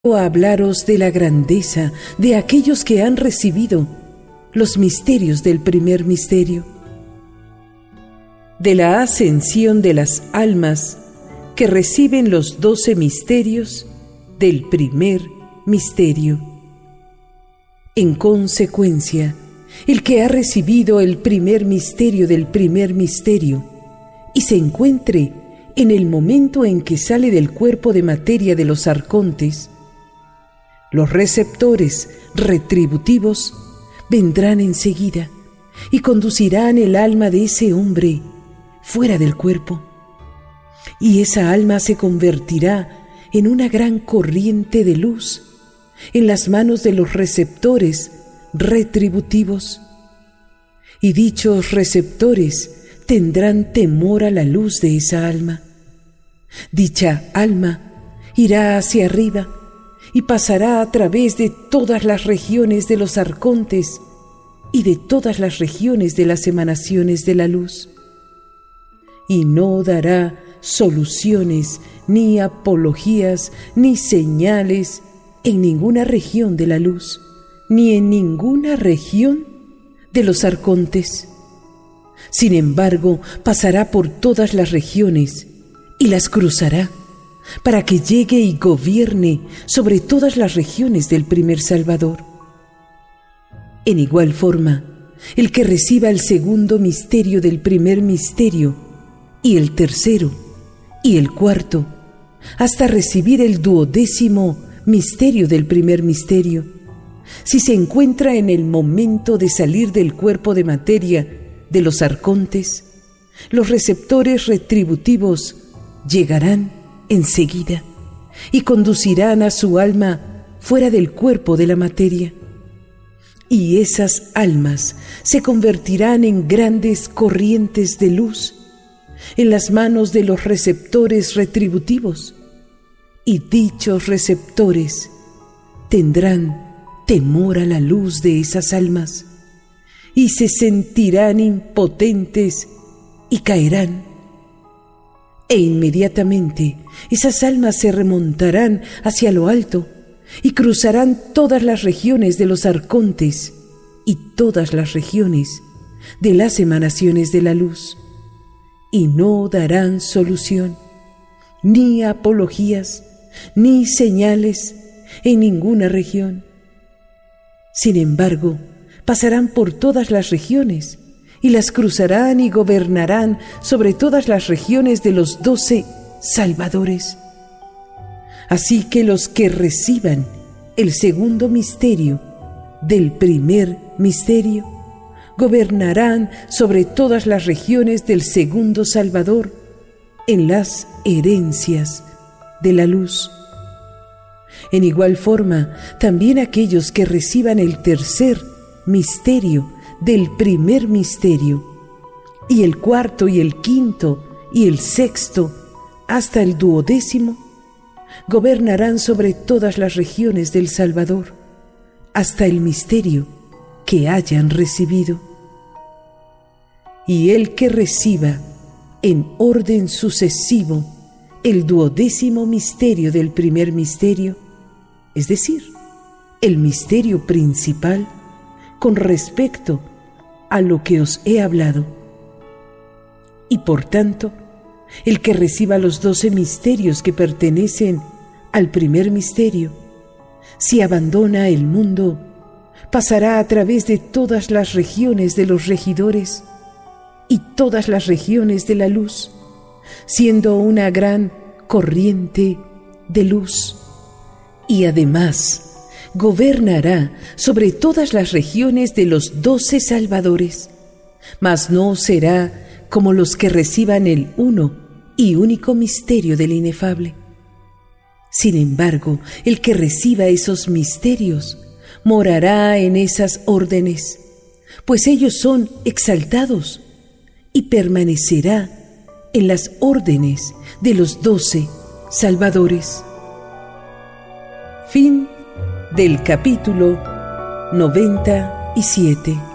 a hablaros de la grandeza de aquellos que han recibido los misterios del primer misterio, de la ascensión de las almas que reciben los 12 misterios del primer misterio. En consecuencia, el que ha recibido el primer misterio del primer misterio y se encuentre en el momento en que sale del cuerpo de materia de los arcontes, los receptores retributivos vendrán enseguida y conducirán el alma de ese hombre fuera del cuerpo, y esa alma se convertirá en una gran corriente de luz en las manos de los receptores retributivos, y dichos receptores tendrán temor a la luz de esa alma. Dicha alma irá hacia arriba y pasará a través de todas las regiones de los arcontes y de todas las regiones de las emanaciones de la luz, y no dará soluciones, ni apologías, ni señales en ninguna región de la luz, ni en ninguna región de los arcontes. Sin embargo, pasará por todas las regiones y las cruzará, para que llegue y gobierne sobre todas las regiones del primer Salvador. En igual forma, el que reciba el segundo misterio del primer misterio, y el tercero, y el cuarto, hasta recibir el 12º misterio del primer misterio, si se encuentra en el momento de salir del cuerpo de materia de los arcontes, los receptores retributivos llegarán enseguida y conducirán a su alma fuera del cuerpo de la materia, y esas almas se convertirán en grandes corrientes de luz en las manos de los receptores retributivos, y dichos receptores tendrán temor a la luz de esas almas y se sentirán impotentes y caerán. E inmediatamente esas almas se remontarán hacia lo alto y cruzarán todas las regiones de los arcontes y todas las regiones de las emanaciones de la luz, y no darán solución, ni apologías, ni señales en ninguna región. Sin embargo, pasarán por todas las regiones y las cruzarán y gobernarán sobre todas las regiones de los 12 salvadores. Así que los que reciban el segundo misterio del primer misterio gobernarán sobre todas las regiones del segundo Salvador en las herencias de la luz. En igual forma, también aquellos que reciban el tercer misterio del primer misterio, y el cuarto y el quinto y el sexto hasta el 12º, gobernarán sobre todas las regiones del Salvador hasta el misterio que hayan recibido. Y el que reciba en orden sucesivo el 12º misterio del primer misterio, es decir, el misterio principal con respecto a lo que os he hablado, y por tanto, el que reciba los 12 misterios que pertenecen al primer misterio, si abandona el mundo, pasará a través de todas las regiones de los regidores y todas las regiones de la luz, siendo una gran corriente de luz, y además gobernará sobre todas las regiones de los 12 salvadores, mas no será como los que reciban el uno y único misterio del inefable. Sin embargo, el que reciba esos misterios morará en esas órdenes, pues ellos son exaltados, y permanecerá en las órdenes de los 12 salvadores. Fin del capítulo 97.